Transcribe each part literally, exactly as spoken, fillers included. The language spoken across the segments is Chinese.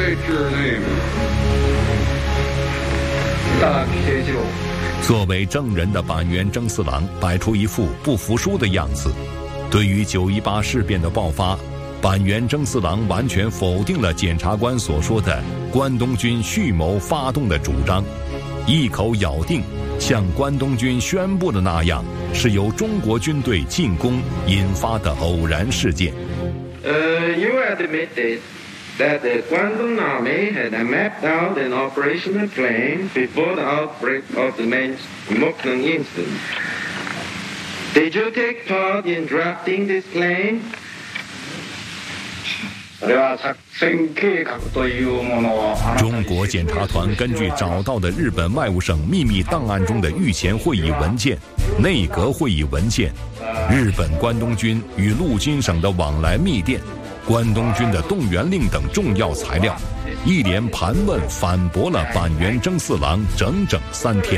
state your name. 大铁九。 作为证人的板垣征四郎摆出一副不服输的样子。对于九一八事变的爆发，板垣征四郎完全否定了检察官所说的关东军蓄谋发动的主张，一口咬定像关东军宣布的那样，是由中国军队进攻引发的偶然事件。 Uh, you admitted that the Guangdong Army had mapped out an operational plan before the outbreak of the Moknong incident. Did you take part in drafting this plan? 中国检察团根据找到的日本外务省秘密档案中的御前会议文件、内阁会议文件、日本关东军与陆军省的往来密电、关东军的动员令等重要材料，一连盘问反驳了板垣征四郎整整三天。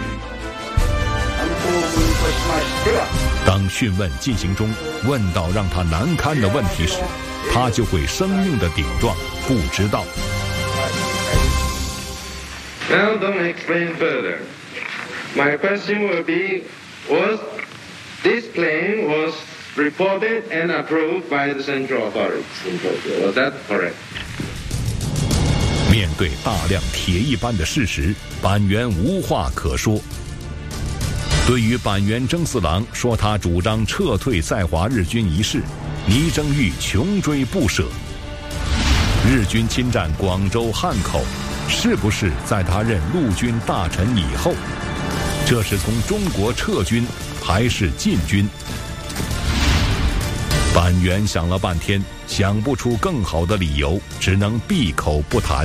当讯问进行中，问到让他难堪的问题时，他就会生硬地顶撞不知道。 Now don't explain further. My question will be, was this plan was reported and approved by the central authorities in Tokyo? Was that correct? 面对大量铁一般的事实，板垣无话可说。对于板垣征四郎说他主张撤退在华日军一事，倪征玉穷追不舍。日军侵占广州汉口，是不是在他任陆军大臣以后？这是从中国撤军还是进军？板垣想了半天，想不出更好的理由，只能闭口不谈。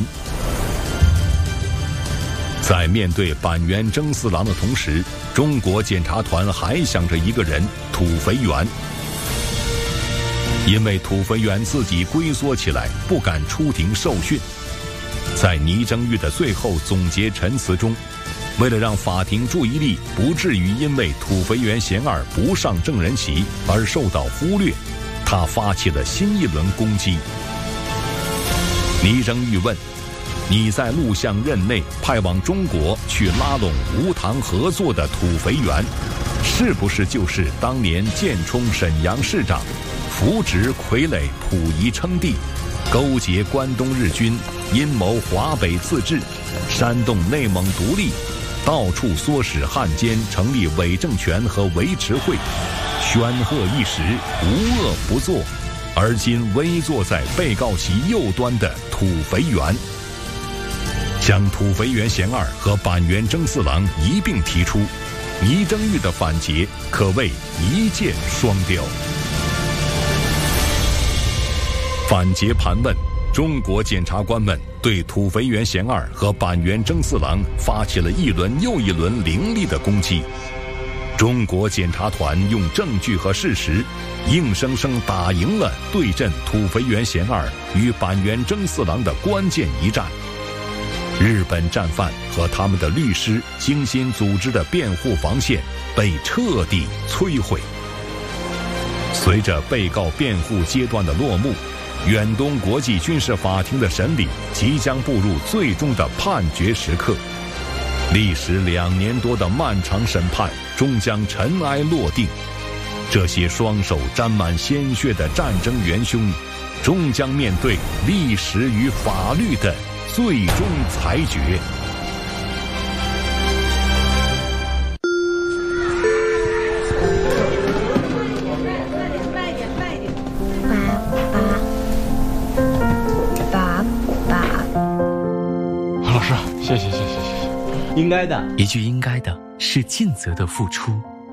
在面对板垣征四郎的同时，中国检察团还想着一个人土肥原。因为土肥原自己龟缩起来，不敢出庭受讯。在倪征玉的最后总结陈词中，为了让法庭注意力不至于因为土肥原贤二不上证人席而受到忽略，他发起了新一轮攻击。倪征玉问：你在陆相任内派往中国去拉拢吴唐合作的土肥原，是不是就是当年建冲沈阳市长，扶植傀儡溥仪称帝，勾结关东日军，阴谋华北自治，煽动内蒙独立，到处唆使汉奸成立伪政权和维持会，煊赫一时，无恶不作，而今危坐在被告席右端的土肥原？将土肥原贤二和板垣征四郎一并提出，倪征玉的反诘可谓一箭双雕。反诘盘问，中国检察官们对土肥原贤二和板垣征四郎发起了一轮又一轮凌厉的攻击。中国检察团用证据和事实，硬生生打赢了对阵土肥原贤二与板垣征四郎的关键一战。日本战犯和他们的律师精心组织的辩护防线被彻底摧毁。随着被告辩护阶段的落幕，远东国际军事法庭的审理即将步入最终的判决时刻。历时两年多的漫长审判终将尘埃落定，这些双手沾满鲜血的战争元凶，终将面对历史与法律的最终裁决。 老师，谢谢谢谢谢谢， 应该的， 一句应该的是尽责的付出。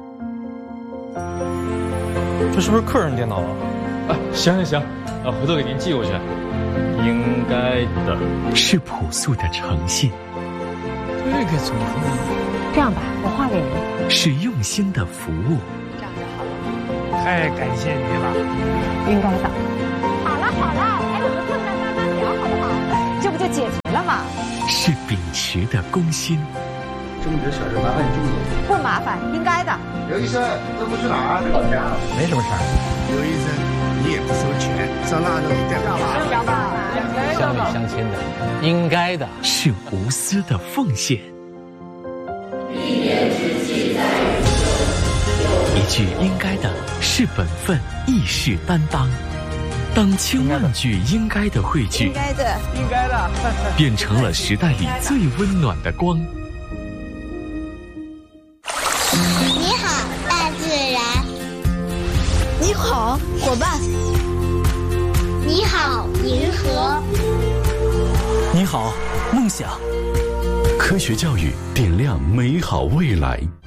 这是不是客人电脑啊？啊，行行行，啊，回头给您寄过去。应该的是朴素的诚信， 这个怎么这样吧，我画给您。 是用心的服务， 这样就好了。 太感谢你了， 应该的。好了好了，哎，我们困难慢慢聊好不好？这不就解决了吗？ 是秉持的公心。 这么点小事麻烦你这么多？ 不麻烦，应该的。 刘医生，这不去哪儿？老家。 没什么事儿。 刘医生，你也不收钱，上哪弄一点？ 是吧？ 想帮你相亲的，应该的。 是无私的奉献。一年之计在于晨，一句应该的是本分，义士担当。当千万句应该的汇聚， 应该的，应该的， 变成了时代里最温暖的光。 你好，大自然。 你好，伙伴。 你好，银河。 你好，梦想。 科学教育点亮美好未来。